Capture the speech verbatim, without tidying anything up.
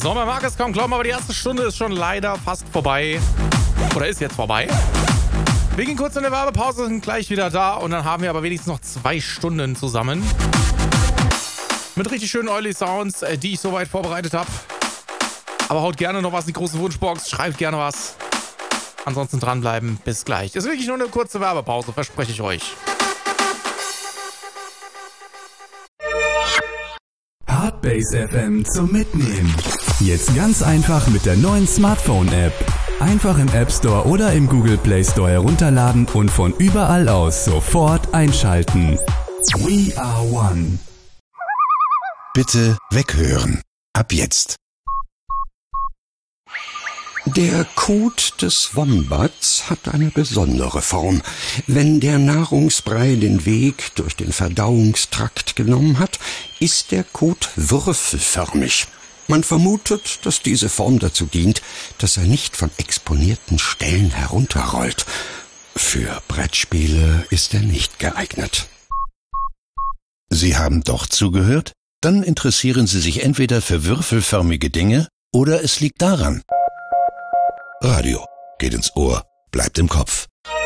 So, man mag es kaum glauben, aber die erste Stunde ist schon leider fast vorbei. Oder ist jetzt vorbei. Wir gehen kurz in der Werbepause, sind gleich wieder da und dann haben wir aber wenigstens noch zwei Stunden zusammen. Mit richtig schönen Oily Sounds, die ich soweit vorbereitet habe. Aber haut gerne noch was in die große Wunschbox, schreibt gerne was. Ansonsten dranbleiben, bis gleich. Ist wirklich nur eine kurze Werbepause, verspreche ich euch. Hardbase F M zum Mitnehmen. Jetzt ganz einfach mit der neuen Smartphone-App. Einfach im App Store oder im Google Play Store herunterladen und von überall aus sofort einschalten. We are one. Bitte weghören. Ab jetzt. Der Kot des Wombats hat eine besondere Form. Wenn der Nahrungsbrei den Weg durch den Verdauungstrakt genommen hat, ist der Kot würfelförmig. Man vermutet, dass diese Form dazu dient, dass er nicht von exponierten Stellen herunterrollt. Für Brettspiele ist er nicht geeignet. Sie haben doch zugehört? Dann interessieren Sie sich entweder für würfelförmige Dinge oder es liegt daran. Radio geht ins Ohr, bleibt im Kopf.